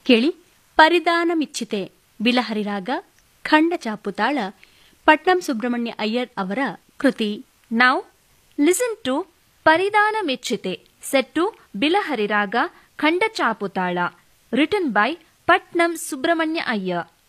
ಕೇಳಿ ಪರಿದಾನ ಮಿಚ್ಚಿತೆ ಬಿಲಹರಿ ರಾಗ ಖಂಡ ಚಾಪುತಾಳ ಪಟ್ನಂ ಸುಬ್ರಹ್ಮಣ್ಯ ಅಯ್ಯರ್ ಅವರ ಕೃತಿ. Now listen to Paridana Mechite set to Bilahari Raga Khanda Chaputala written by Patnam Subramanya Iyer.